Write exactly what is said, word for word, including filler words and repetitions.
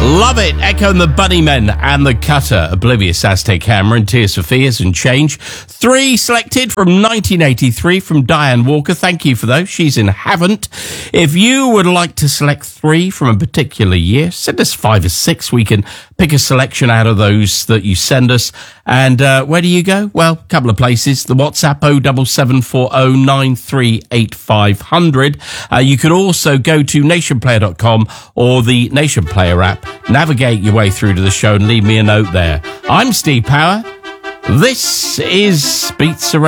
Love it. Echo and the Bunnymen and the Cutter. Oblivious, Aztec Hammer and Tears for Fears and Change. Three selected from nineteen eighty-three from Diane Walker. Thank you for those. She's in Haven't. If you would like to select three from a particular year, send us five or six. We can pick a selection out of those that you send us. And uh, where do you go? Well, a couple of places. The WhatsApp oh seven seven four oh nine three eight five hundred. Uh, you could also go to nation player dot com or the Nation Player app. Navigate your way through to the show and leave me a note there. I'm Steve Power. This is Beats Around.